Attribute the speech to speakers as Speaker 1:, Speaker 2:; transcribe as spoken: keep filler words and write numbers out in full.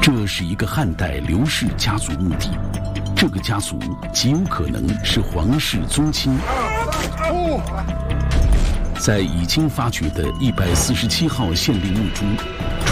Speaker 1: 这是一个汉代刘氏家族墓地，这个家族极有可能是皇室宗亲。在已经发掘的一百四十七号献陵墓中，